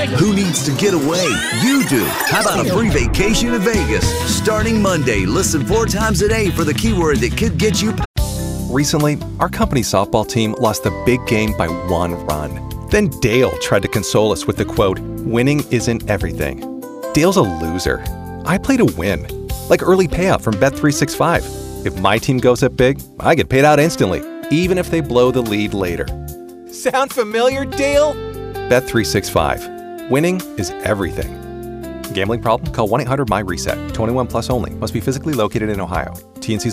Who needs to get away? You do. How about a free vacation to Vegas? Starting Monday, listen 4 times a day for the keyword that could get you. Recently, our company softball team lost the big game by 1 run. Then Dale tried to console us with the quote, "Winning isn't everything." Dale's a loser. I play to win. Like early payout from Bet365. If my team goes up big, I get paid out instantly, even if they blow the lead later. Sound familiar, Dale? Bet365. Winning is everything. Gambling problem? Call 1-800-MY-RESET. 21 plus only. Must be physically located in Ohio. T&C's